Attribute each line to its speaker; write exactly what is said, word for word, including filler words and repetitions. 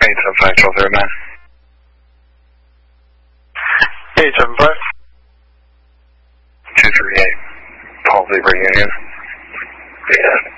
Speaker 1: eight seven five, twelve zero nine.
Speaker 2: eight seven five.
Speaker 1: two three eight. Paul Zebra Union. Yeah.